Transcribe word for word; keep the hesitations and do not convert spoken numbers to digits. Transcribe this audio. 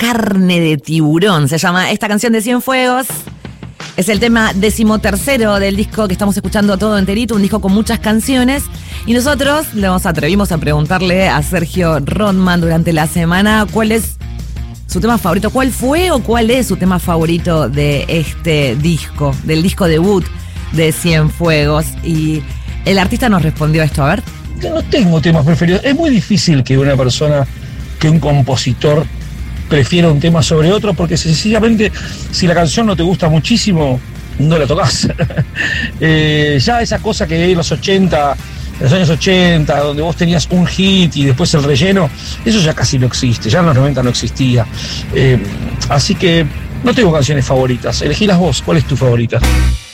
Carne de Tiburón. Se llama esta canción de Cienfuegos. Es el tema decimotercero del disco que estamos escuchando todo enterito, un disco con muchas canciones. Y nosotros nos atrevimos a preguntarle a Sergio Rodman durante la semana cuál es su tema favorito, cuál fue o cuál es su tema favorito de este disco, del disco debut de Cienfuegos. Y el artista nos respondió esto, a ver. Yo no tengo temas preferidos. Es muy difícil que una persona, que un compositor prefiera un tema sobre otro, porque sencillamente si la canción no te gusta muchísimo, no la tocas. eh, ya esa cosa que en los ochenta, en los años ochenta, donde vos tenías un hit y después el relleno, eso ya casi no existe, ya en los noventa no existía. Eh, así que no tengo canciones favoritas, elegílas vos, ¿cuál es tu favorita?